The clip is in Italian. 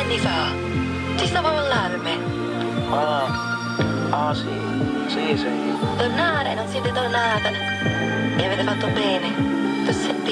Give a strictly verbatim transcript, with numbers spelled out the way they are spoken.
anni fa. Ti stavo all'arme. Ah, ah sì, sì, sì. Tornare, non siete tornata. Mi avete fatto bene.